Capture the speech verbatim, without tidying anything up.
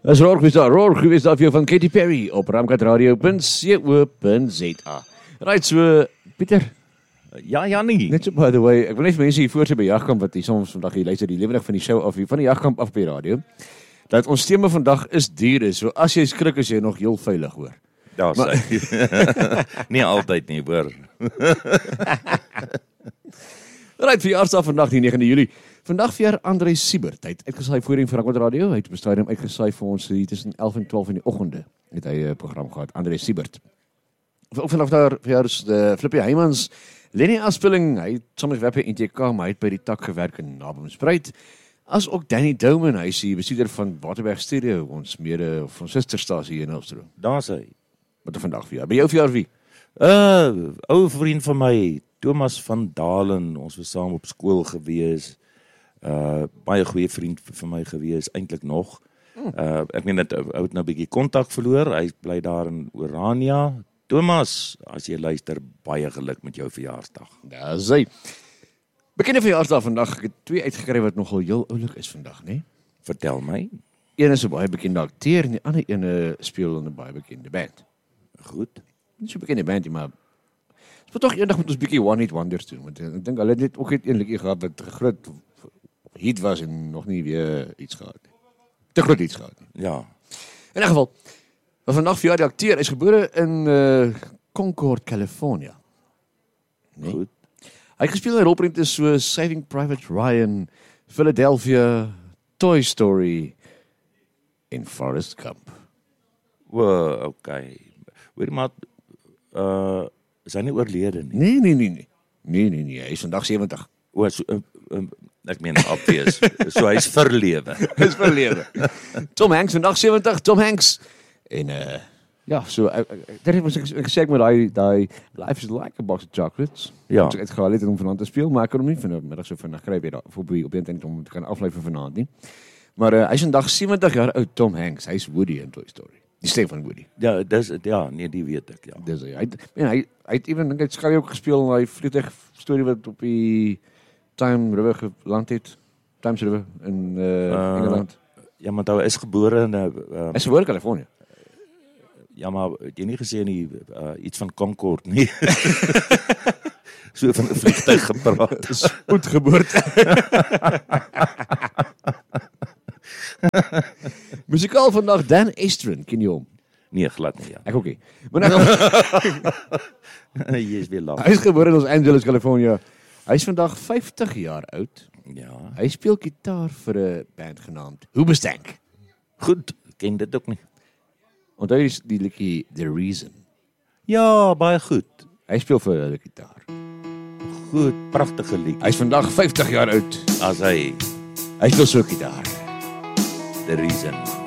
As Roar is daar, Roar is daar vir jou van Katy Perry op ramkatradio punt co punt za. Right, so, Pieter. Ja, Jannie. Net so, by the way, ek wil net vir mense hier voor sy by Jagkamp, wat hier soms vandag hier luister, die lewendig van die show af, hier van die Jagkamp af by radio, dat ons thema vandag is diere, so as jy skrik is jy nog heel veilig, hoor. Ja, maar, nie altyd nie, hoor. Right, verjaarsdag vandag die negende Julie. Vandag vir André Siebert. Hy het uitgesaai voorheen vir Ramkot Radio. Hy het op 'n stadium uitgesaai vir ons hier tussen elf en twaalf in die oggende. Het hy 'n uh, program gehad, André Siebert. Ook vanaf daar vir uh, Flippie Heymans, Lenny Aspelling, hy het soms werk by N T K, maar hy het by die tak gewerk in Naboomspruit. As ook Danny Douman, hy is die bestuurder van Waterberg Studio, ons mede of ons susterstasie hier in Helfstroom. Daar's hy. Wat er vandag vir jou? By jou verjaar wie? Uh, ou vriend van my, Thomas van Dalen, ons was saam op skool gewees. Uh, baie goeie vriend vir my gewees, eintlik nog. Uh, ek meen dat ou het nou 'n bietjie kontak verloor. Hy bly daar in Orania. Thomas, as jy luister, baie geluk met jou verjaarsdag. Daar sy. Bekende verjaarsdag vandag. Ek het twee uitgekry wat nogal heel oulik is vandag, né? Vertel my. Een is 'n baie bekende akteur en die ander een speel in 'n baie bekende band. Goed. Nie so bekende band nie, maar ons moet tog eendag met ons bietjie One Hit Wonders doen, want ek dink hulle het net ook net een liedjie gehad wat groot hit was en nog nie weer iets gehad nie. Te groot iets gehad nie. Ja. In 'n geval, wat vandag vir die akteur is gebore in uh, Concord, California. Nee? Goed. Hy het gespeel in rolprente so Saving Private Ryan, Philadelphia, Toy Story en Forrest Gump. Wow, okay. Hoorie maar, uh, is hy nie oorlede nie? Nee, nee, nee, nee. Nee, nee, nee, hy is vandag sewentig. O, so, uh, uh, ek meen obvious. So hy is verlewe. Hy is verlewe. Tom Hanks vandag sewentig, Tom Hanks. En uh ja, so ek ek was ek sê ek met daai daai Life is like a box of chocolates. Ja. Ek het gehaal het om vanaand te speel, maar ek kon hom nie vanmiddag so vinnig kry by daar op op internet om te kan aflaai vir vanaand nie. Maar uh, hy is vandag sewentig jaar oud, Tom Hanks. Hy's Woody in Toy Story. Die stem van Woody. Ja, dis ja, nee, die weet ek, ja. Dis hy. Hy ja, hy hy het ewen dink hy het skree ook gespeel in daai vliegtuig storie wat op die Time River geland het. Thames River in uh, uh, Engeland. Ja, maar hy is gebore in 'n uh, Hy is gebore in Californië. Ja, maar het jy nie gesê nie uh, iets van Concord nie. So van 'n vliegtuig gepraat. Spoedgeboorte. Musikaal vandag Dan Estrin, ken jy hom? Nee, glad nie, ja. Ek ook nie. Maar nou, jy is weer laat. hy is gebore in Los Angeles, California. Hy is vandag vyftig jaar oud. Ja. Hy speel gitaar vir 'n band genaamd Hoobastank. Goed, ken dit ook nie. Onthou jy die liedjie The Reason? Ja, baie goed. Hy speel vir hulle gitaar. Goed, pragtige lied. Hy is vandag vyftig jaar oud. As hy Hy speel so gitaar. The Reason.